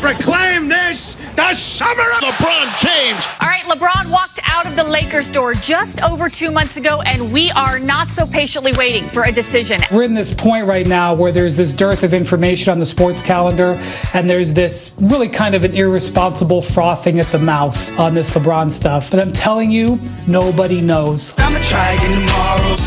proclaim this the summer of LeBron James. All right, LeBron walked out of the Lakers door just over 2 months ago, and we are not so patiently waiting for a decision. We're in this point right now where there's this dearth of information on the sports calendar, and there's this really kind of an irresponsible frothing at the mouth on this LeBron stuff. But I'm telling you, nobody knows. I'ma try again tomorrow.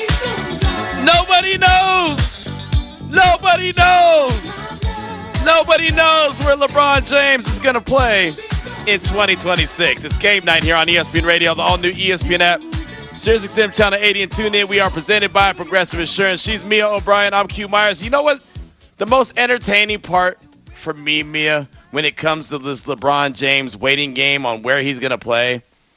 Nobody knows. Nobody knows. Nobody knows where LeBron James is going to play in 2026. It's game night here on ESPN Radio, the all-new ESPN app, SiriusXM Channel 80, and tune in. We are presented by Progressive Insurance. She's Mia O'Brien. I'm Q Myers. You know what? The most entertaining part for me, Mia, when it comes to this LeBron James waiting game on where he's going to play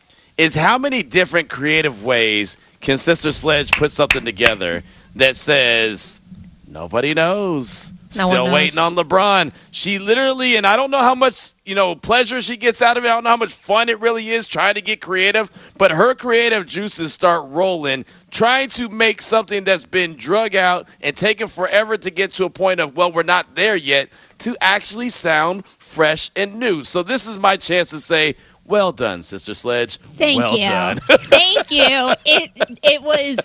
is how many different creative ways can Sister Sledge put something together that says, nobody knows. Still waiting on LeBron. She literally, and I don't know how much, pleasure she gets out of it. I don't know how much fun it really is trying to get creative, but her creative juices start rolling, trying to make something that's been drug out and taken forever to get to a point of, well, we're not there yet, to actually sound fresh and new. So this is my chance to say, well done, Sister Sledge. Thank well you. Done. Thank you. It was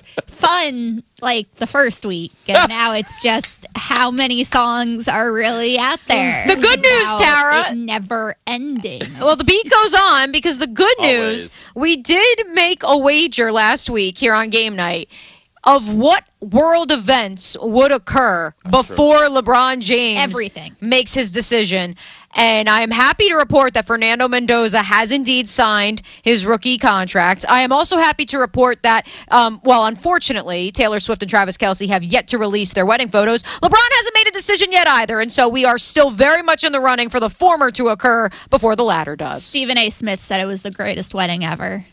fun like the first week, and now it's just how many songs are really out there. The good news, Tara, never ending. Well, the beat goes on because the good news, we did make a wager last week here on Game Night of what world events would occur before LeBron James makes his decision. And I am happy to report that Fernando Mendoza has indeed signed his rookie contract. I am also happy to report that, unfortunately, Taylor Swift and Travis Kelce have yet to release their wedding photos. LeBron hasn't made a decision yet either, and so we are still very much in the running for the former to occur before the latter does. Stephen A. Smith said it was the greatest wedding ever.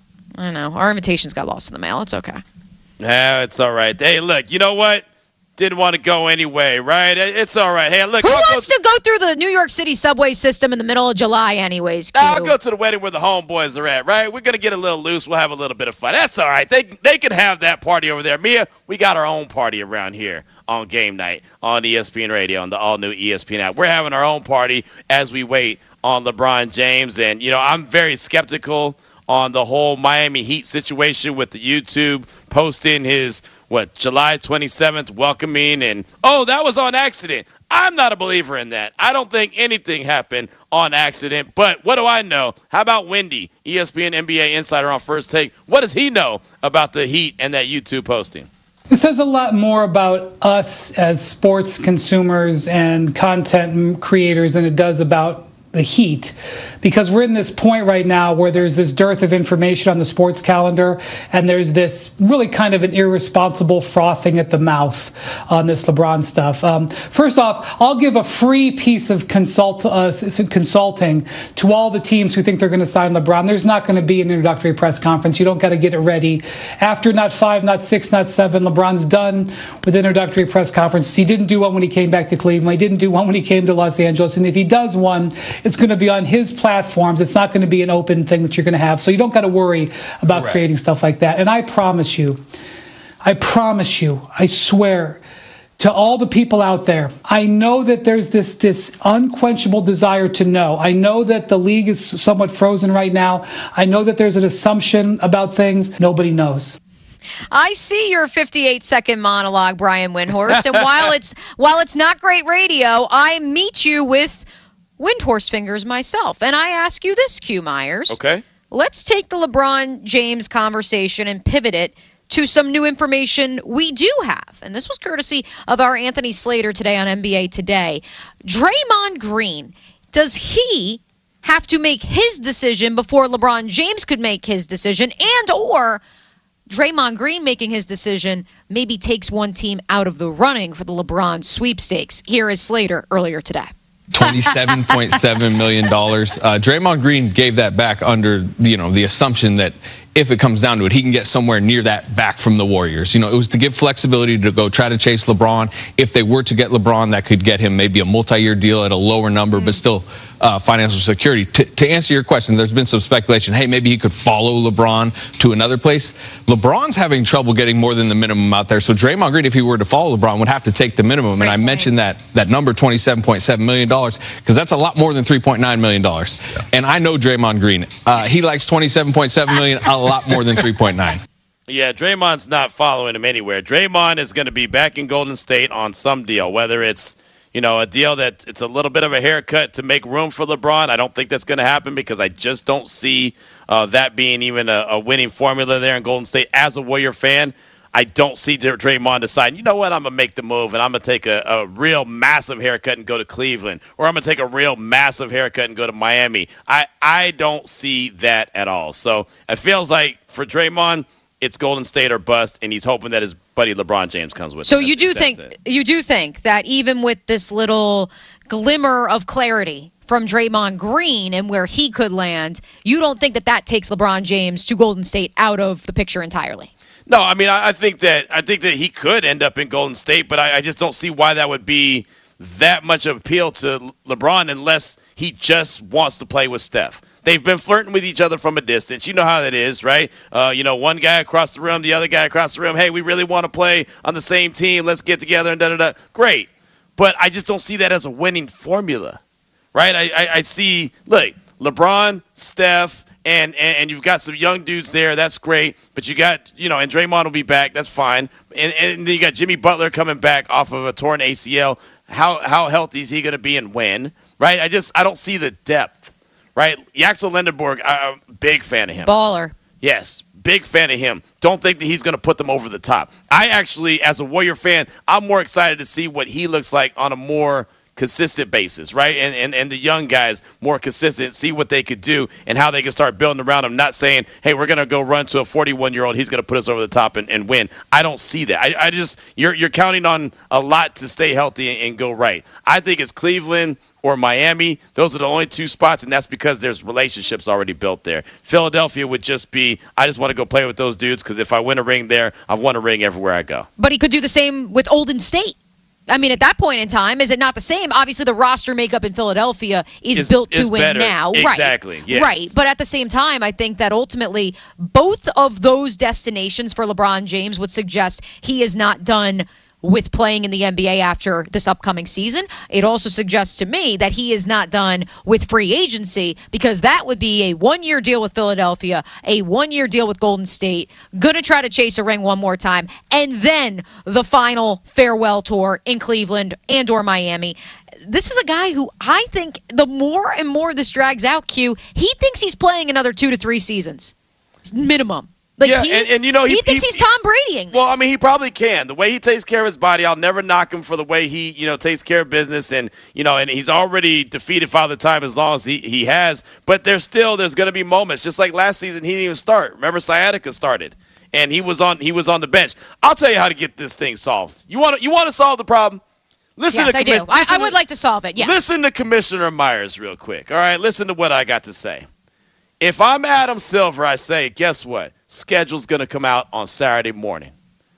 I know. Our invitations got lost in the mail. It's okay. Yeah, it's all right. Hey, look, you know what? Didn't want to go anyway, right? It's all right. Hey, look. Who wants to go through the New York City subway system in the middle of July anyways, Q? I'll go to the wedding where the homeboys are at, right? We're going to get a little loose. We'll have a little bit of fun. That's all right. They can have that party over there. Mia, we got our own party around here on Game Night on ESPN Radio on the all-new ESPN app. We're having our own party as we wait on LeBron James. And, I'm very skeptical on the whole Miami Heat situation with the YouTube posting his, July 27th welcoming, and, that was on accident. I'm not a believer in that. I don't think anything happened on accident, but what do I know? How about Wendy, ESPN NBA insider on First Take? What does he know about the Heat and that YouTube posting? It says a lot more about us as sports consumers and content creators than it does about the Heat, because we're in this point right now where there's this dearth of information on the sports calendar, and there's this really kind of an irresponsible frothing at the mouth on this LeBron stuff. First off, I'll give a free piece of consulting to all the teams who think they're going to sign LeBron. There's not going to be an introductory press conference. You don't got to get it ready. After not 5, not 6, not 7, LeBron's done with introductory press conference. He didn't do one when he came back to Cleveland. He didn't do one when he came to Los Angeles. And if he does one, it's going to be on his platforms. It's not going to be an open thing that you're going to have. So you don't got to worry about creating stuff like that. And I promise you, I swear to all the people out there, I know that there's this unquenchable desire to know. I know that the league is somewhat frozen right now. I know that there's an assumption about things. Nobody knows. I see your 58-second monologue, Brian Windhorst, and while it's not great radio, I meet you with Windhorst fingers myself. And I ask you this, Q Myers. Okay. Let's take the LeBron James conversation and pivot it to some new information we do have. And this was courtesy of our Anthony Slater today on NBA Today. Draymond Green, does he have to make his decision before LeBron James could make his decision, and or Draymond Green making his decision maybe takes one team out of the running for the LeBron sweepstakes? Here is Slater earlier today. $27.7 million. Draymond Green gave that back under the assumption that if it comes down to it, he can get somewhere near that back from the Warriors. You know, it was to give flexibility to go try to chase LeBron. If they were to get LeBron, that could get him maybe a multi-year deal at a lower number, but still financial security. To answer your question, there's been some speculation, hey, maybe he could follow LeBron to another place. LeBron's having trouble getting more than the minimum out there. So Draymond Green, if he were to follow LeBron, would have to take the minimum. And I mentioned that number, $27.7 million, because that's a lot more than $3.9 million. Yeah. And I know Draymond Green. He likes $27.7 million a lot more than $3.9. Yeah, Draymond's not following him anywhere. Draymond is going to be back in Golden State on some deal, whether it's, you know, a deal that it's a little bit of a haircut to make room for LeBron. I don't think that's going to happen because I just don't see that being even a winning formula there in Golden State. As a Warrior fan, I don't see Draymond deciding, you know what, I'm going to make the move and I'm going to take a real massive haircut and go to Cleveland, or I'm going to take a real massive haircut and go to Miami. I don't see that at all. So it feels like for Draymond, it's Golden State or bust, and he's hoping that his buddy LeBron James comes with him. So you do think that even with this little glimmer of clarity from Draymond Green and where he could land, you don't think that takes LeBron James to Golden State out of the picture entirely? No, I mean I think that he could end up in Golden State, but I just don't see why that would be that much of appeal to LeBron unless he just wants to play with Steph. They've been flirting with each other from a distance. You know how that is, right? You know, one guy across the room, the other guy across the room. Hey, we really want to play on the same team. Let's get together and da-da-da. Great. But I just don't see that as a winning formula, right? I see, look, LeBron, Steph, and you've got some young dudes there. That's great. But you got, you know, and Draymond will be back. That's fine. And then you got Jimmy Butler coming back off of a torn ACL. How healthy is he going to be and when, right? I don't see the depth. Right, Axel Lindenberg, I'm a big fan of him. Baller. Yes, big fan of him. Don't think that he's going to put them over the top. I actually, as a Warrior fan, I'm more excited to see what he looks like on a more consistent basis, right? And the young guys more consistent, see what they could do and how they can start building around him, not saying, hey, we're going to go run to a 41-year-old, he's going to put us over the top and win. I don't see that. I just, you're counting on a lot to stay healthy and go right. I think it's Cleveland or Miami. Those are the only two spots, and that's because there's relationships already built there. Philadelphia would just be, I just want to go play with those dudes because if I win a ring there, I've won a ring everywhere I go. But he could do the same with Golden State. I mean, at that point in time, is it not the same? Obviously, the roster makeup in Philadelphia is built to win better. now. Exactly. Right. Yes. Right. But at the same time, I think that ultimately both of those destinations for LeBron James would suggest he is not done with playing in the NBA after this upcoming season. It also suggests to me that he is not done with free agency because that would be a one-year deal with Philadelphia, a one-year deal with Golden State, gonna try to chase a ring one more time, and then the final farewell tour in Cleveland and or Miami. This is a guy who I think the more and more this drags out, Q, he thinks he's playing another 2 to 3 seasons. Minimum. Like yeah, and you know he thinks he's Tom Brady. Well, I mean, he probably can. The way he takes care of his body, I'll never knock him for the way he, you know, takes care of business, and you know, and he's already defeated Father Time as long as he has. But there's going to be moments, just like last season, he didn't even start. Remember, Sciatica started, and he was on the bench. I'll tell you how to get this thing solved. You want to solve the problem? Listen yes, I do. I would like to solve it. Yes. Listen to Commissioner Myers real quick. All right, listen to what I got to say. If I'm Adam Silver, I say, guess what? Schedule's going to come out on Saturday morning.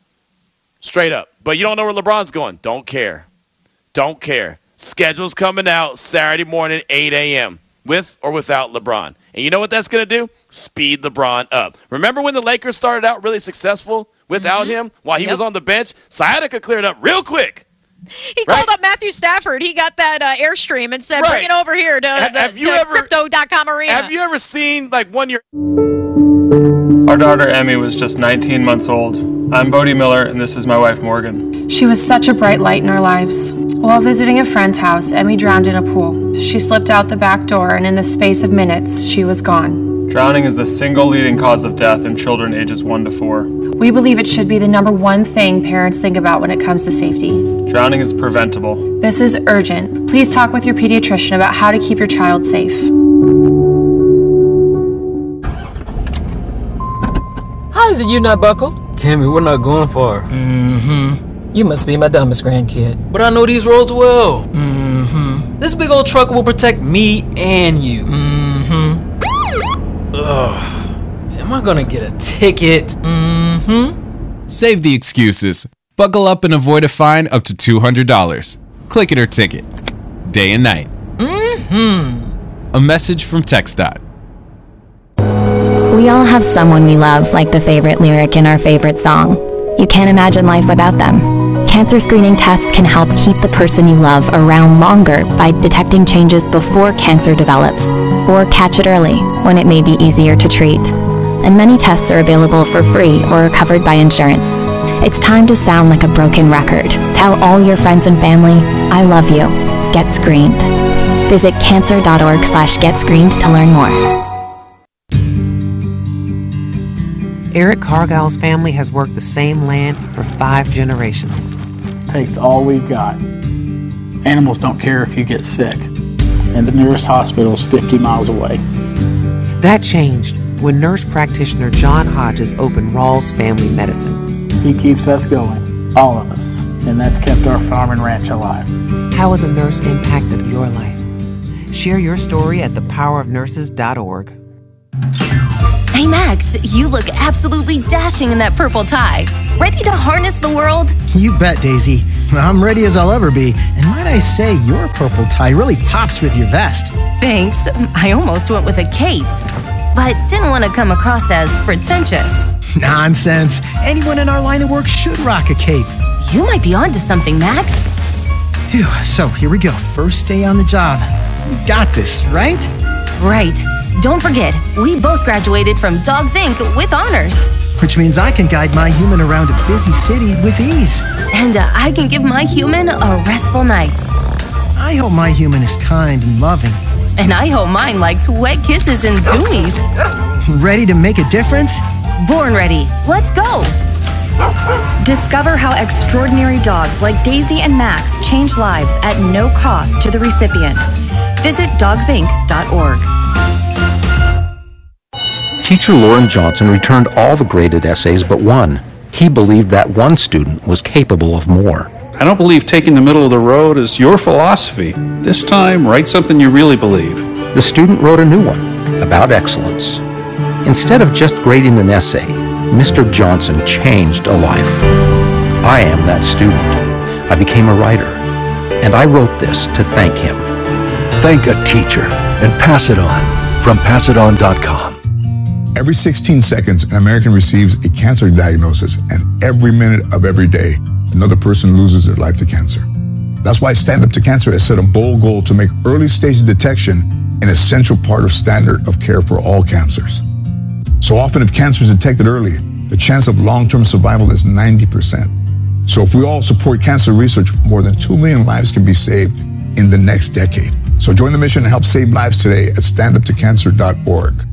Straight up. But you don't know where LeBron's going. Don't care. Don't care. Schedule's coming out Saturday morning, 8 a.m., with or without LeBron. And you know what that's going to do? Speed LeBron up. Remember when the Lakers started out really successful without him while he was on the bench? Sciatica cleared up real quick. He called up Matthew Stafford. He got that Airstream and said, bring it over here to Crypto.com Arena. Have you ever seen, like, one year? Our daughter Emmy was just 19 months old. I'm Bodie Miller, and this is my wife Morgan. She was such a bright light in our lives. While visiting a friend's house, Emmy drowned in a pool. She slipped out the back door, and in the space of minutes, she was gone. Drowning is the single leading cause of death in children ages 1 to 4. We believe it should be the number one thing parents think about when it comes to safety. Drowning is preventable. This is urgent. Please talk with your pediatrician about how to keep your child safe. How is it you not buckle? Cammy, we're not going far. You must be my dumbest grandkid. But I know these roads well. This big old truck will protect me and you. Ugh. Am Am I gonna get a ticket? Mm-hmm. Save the excuses. Buckle up and avoid a fine up to $200. Click it or ticket. Day and night. Mm-hmm. A message from TxDOT. We all have someone we love, like the favorite lyric in our favorite song. You can't imagine life without them. Cancer screening tests can help keep the person you love around longer by detecting changes before cancer develops, or catch it early when it may be easier to treat. And many tests are available for free or are covered by insurance. It's time to sound like a broken record. Tell all your friends and family, I love you. Get screened. Visit cancer.org/getscreened to learn more. Eric Cargill's family has worked the same land for 5 generations. Takes all we've got. Animals don't care if you get sick, and the nearest hospital is 50 miles away. That changed when nurse practitioner John Hodges opened Rawls Family Medicine. He keeps us going, all of us, and that's kept our farm and ranch alive. How has a nurse impacted your life? Share your story at thepowerofnurses.org. Hey Max, you look absolutely dashing in that purple tie. Ready to harness the world? You bet, Daisy. I'm ready as I'll ever be. And might I say, your purple tie really pops with your vest. Thanks. I almost went with a cape, but didn't want to come across as pretentious. Nonsense. Anyone in our line of work should rock a cape. You might be onto something, Max. Phew, so here we go. First day on the job. We've got this, right? Right. Don't forget, we both graduated from Dogs Inc. with honors. Which means I can guide my human around a busy city with ease. And I can give my human a restful night. I hope my human is kind and loving. And I hope mine likes wet kisses and zoomies. Ready to make a difference? Born ready. Let's go. Discover how extraordinary dogs like Daisy and Max change lives at no cost to the recipients. Visit dogsinc.org. Teacher Lauren Johnson returned all the graded essays but one. He believed that one student was capable of more. I don't believe taking the middle of the road is your philosophy. This time, write something you really believe. The student wrote a new one about excellence. Instead of just grading an essay, Mr. Johnson changed a life. I am that student. I became a writer, and I wrote this to thank him. Thank a teacher and pass it on from passiton.com. Every 16 seconds, an American receives a cancer diagnosis, and every minute of every day, another person loses their life to cancer. That's why Stand Up to Cancer has set a bold goal to make early stage detection an essential part of standard of care for all cancers. So often, if cancer is detected early, the chance of long-term survival is 90%. So if we all support cancer research, more than 2 million lives can be saved in the next decade. So join the mission and help save lives today at standuptocancer.org.